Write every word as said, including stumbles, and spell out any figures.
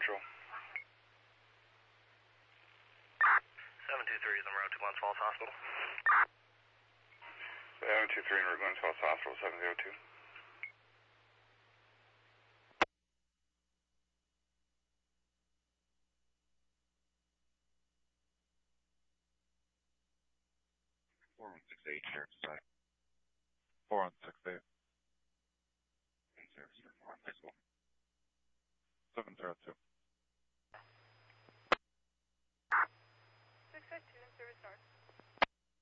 Central. seven two three is on road to Glens Falls Hospital. seven two three in route Glens Falls Hospital, seven zero two. four one six eight, Sheriff Side. four one six eight. Sheriff Side, seven zero two.